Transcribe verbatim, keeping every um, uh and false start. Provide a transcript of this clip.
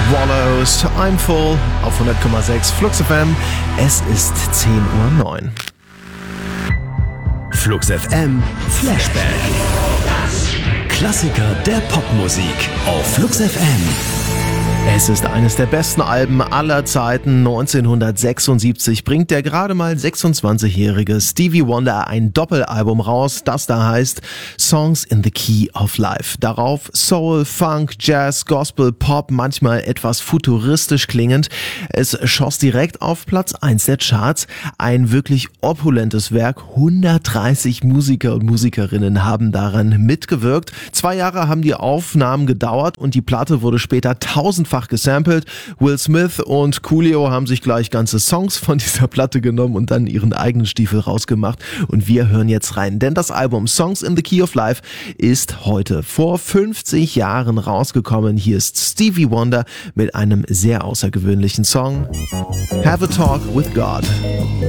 Swallows, I'm Full auf hundert Komma sechs Flux F M. Es ist zehn Uhr neun. Flux F M Flashback. Klassiker der Popmusik auf Flux F M. Es ist eines der besten Alben aller Zeiten. neunzehnhundertsechsundsiebzig bringt der gerade mal sechsundzwanzigjährige Stevie Wonder ein Doppelalbum raus, das da heißt Songs in the Key of Life. Darauf Soul, Funk, Jazz, Gospel, Pop, manchmal etwas futuristisch klingend. Es schoss direkt auf Platz eins der Charts. Ein wirklich opulentes Werk. hundertdreißig Musiker und Musikerinnen haben daran mitgewirkt. Zwei Jahre haben die Aufnahmen gedauert und die Platte wurde später tausendfach gesampelt. Will Smith und Coolio haben sich gleich ganze Songs von dieser Platte genommen und dann ihren eigenen Stiefel rausgemacht. Und wir hören jetzt rein, denn das Album Songs in the Key of Life ist heute vor fünfzig Jahren rausgekommen. Hier ist Stevie Wonder mit einem sehr außergewöhnlichen Song, Have a Talk with God.